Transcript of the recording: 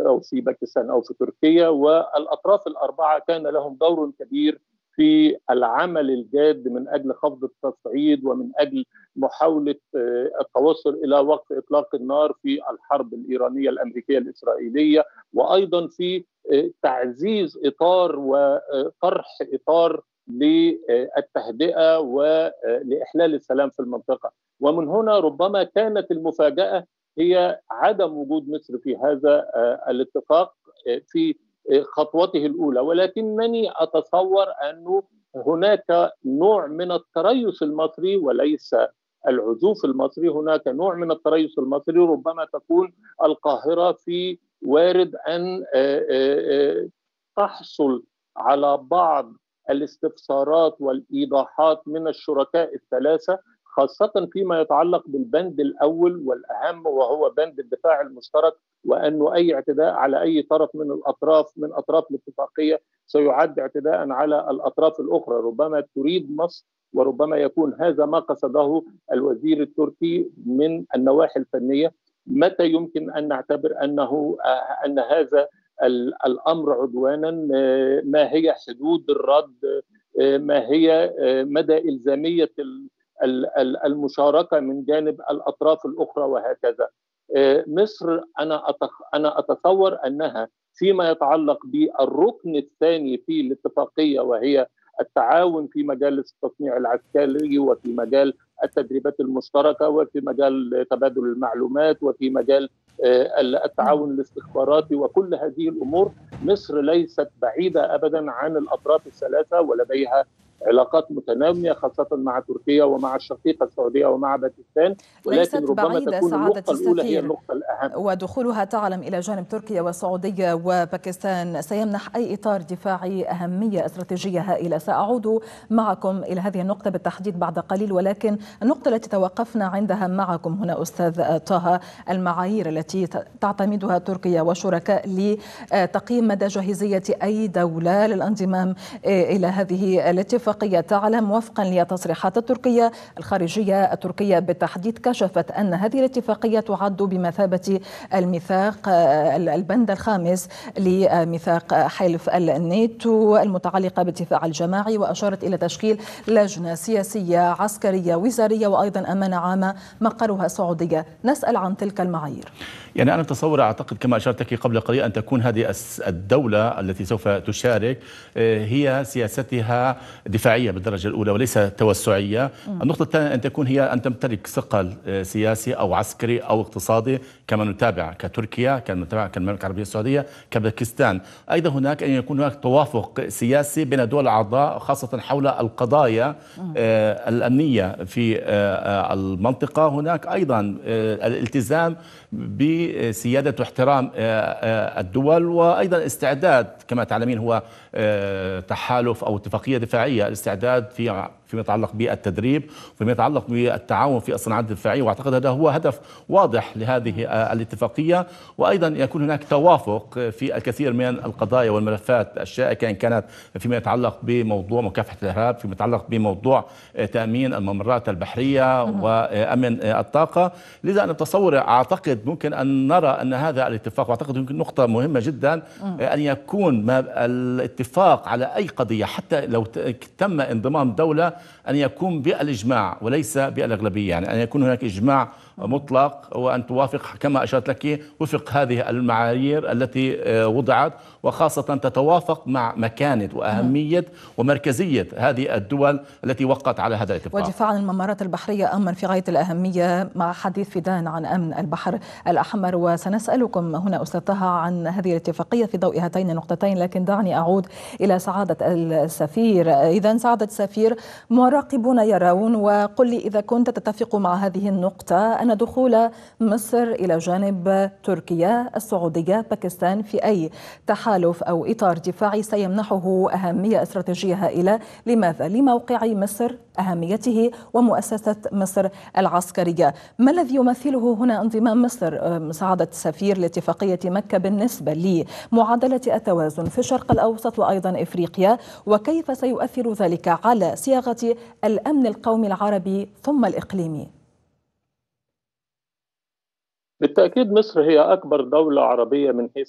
أو في باكستان أو في تركيا، والأطراف الأربعة كان لهم دور كبير في العمل الجاد من أجل خفض التصعيد ومن أجل محاولة التوصل إلى وقف إطلاق النار في الحرب الإيرانية الأمريكية الإسرائيلية، وأيضا في تعزيز إطار وطرح إطار للتهدئة ولإحلال السلام في المنطقة. ومن هنا ربما كانت المفاجأة هي عدم وجود مصر في هذا الاتفاق في خطوته الأولى، ولكنني أتصور أنه هناك نوع من التريث المصري وليس العزوف المصري، هناك نوع من التريث المصري. ربما تكون القاهرة في وارد أن تحصل على بعض الاستفسارات والإيضاحات من الشركاء الثلاثة، خاصة فيما يتعلق بالبند الأول والأهم وهو بند الدفاع المشترك، وأنه أي اعتداء على أي طرف من أطراف الاتفاقية سيعد اعتداء على الأطراف الأخرى. ربما تريد مصر وربما يكون هذا ما قصده الوزير التركي من النواحي الفنية. متى يمكن أن نعتبر أن هذا الأمر عدوانا؟ ما هي حدود الرد؟ ما هي مدى إلزامية المشاركة من جانب الأطراف الأخرى؟ وهكذا. مصر أنا أتصور أنها فيما يتعلق بالركن الثاني في الاتفاقية، وهي التعاون في مجال التصنيع العسكري وفي مجال التدريبات المشتركة وفي مجال تبادل المعلومات وفي مجال التعاون الاستخباراتي وكل هذه الأمور، مصر ليست بعيدة أبدا عن الأطراف الثلاثة، ولديها علاقات متنامية خاصة مع تركيا ومع الشقيقة السعودية ومع باكستان، ولكن ربما تكون النقطة الأولى هي النقطة الأهم. ودخولها تعلم إلى جانب تركيا والسعودية وباكستان سيمنح أي إطار دفاعي أهمية استراتيجية هائلة. سأعود معكم إلى هذه النقطة بالتحديد بعد قليل، ولكن النقطة التي توقفنا عندها معكم هنا أستاذ طه، المعايير التي تعتمدها تركيا وشركاء لتقييم مدى جاهزية أي دولة للانضمام إلى هذه الاتفاقية. تعلم وفقا لتصريحات التركية الخارجية التركية بالتحديد كشفت أن هذه الاتفاقية تعد بمثابة الميثاق البند الخامس لميثاق حلف الناتو المتعلقة بالدفاع الجماعي، وأشارت إلى تشكيل لجنة سياسية عسكرية وزارية وأيضا أمانة عامة مقرها السعودية. نسأل عن تلك المعايير. يعني أنا متصور أعتقد كما أشرت لك قبل قليل أن تكون هذه الدولة التي سوف تشارك هي سياستها دفاعية بالدرجة الأولى وليس توسعية. النقطة الثانية أن تكون هي أن تمتلك ثقل سياسي أو عسكري أو اقتصادي كما نتابع كتركيا، كما نتابع كالمملكة العربية السعودية، كباكستان. أيضا هناك أن يكون هناك توافق سياسي بين الدول الأعضاء خاصة حول القضايا الأمنية في المنطقة. هناك أيضا الالتزام بسيادة واحترام الدول، وأيضا استعداد كما تعلمين هو تحالف أو اتفاقية دفاعية، الاستعداد فيما يتعلق بالتدريب وفيما يتعلق بالتعاون في الصناعات الدفاعية، واعتقد هذا هو هدف واضح لهذه الاتفاقية. وايضا يكون هناك توافق في الكثير من القضايا والملفات الشائكة، ان كانت فيما يتعلق بموضوع مكافحة الارهاب، فيما يتعلق بموضوع تأمين الممرات البحرية وامن الطاقة. لذا انا تصور اعتقد ممكن ان نرى ان هذا الاتفاق، واعتقد يمكن نقطة مهمة جدا ان يكون الاتفاق على اي قضية حتى لو تم انضمام دولة أن يكون بالإجماع وليس بالأغلبية، يعني أن يكون هناك إجماع مطلق وأن توافق كما أشرت لك وفق هذه المعايير التي وضعت، وخاصة تتوافق مع مكانة وأهمية ومركزية هذه الدول التي وقعت على هذا الاتفاق. ودفاع عن الممرات البحرية أمر في غاية الأهمية، مع حديث فدان عن أمن البحر الأحمر. وسنسألكم هنا أستاذ طه عن هذه الاتفاقية في ضوء هاتين النقطتين، لكن دعني أعود إلى سعادة السفير. إذا سعادة السفير، مراقبون يرون، وقل لي إذا كنت تتفق مع هذه النقطة، أن دخول مصر إلى جانب تركيا، السعودية، باكستان في أي تحالف أو إطار دفاعي سيمنحه أهمية استراتيجية هائلة. لماذا؟ لموقع مصر، أهميته، ومؤسسة مصر العسكرية. ما الذي يمثله هنا انضمام مصر سعادة السفير لاتفاقية مكة بالنسبة لمعادلة التوازن في الشرق الأوسط وأيضا إفريقيا، وكيف سيؤثر ذلك على صياغة الأمن القومي العربي ثم الإقليمي؟ بالتأكيد مصر هي أكبر دولة عربية من حيث